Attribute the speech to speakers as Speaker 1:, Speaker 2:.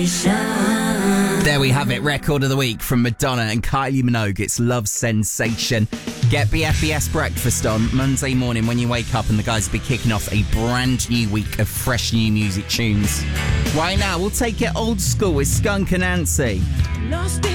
Speaker 1: There we have it, record of the week from Madonna and Kylie Minogue. It's Love Sensation. Get BFBS breakfast on Monday morning when you wake up and the guys will be kicking off a brand new week of fresh new music tunes. Right now, we'll take it old school with Skunk Anansie.